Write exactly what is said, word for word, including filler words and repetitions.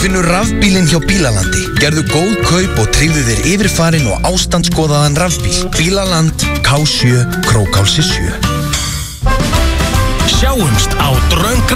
finnur rafbílinn hjá Bílalandi. Gerðu góð kaup og tryggðu þér yfirfarinn og ástandskoðaðan rafbíl. Bílaland, K sjö, Krókhálsi sjö. Sjáumst á Dröng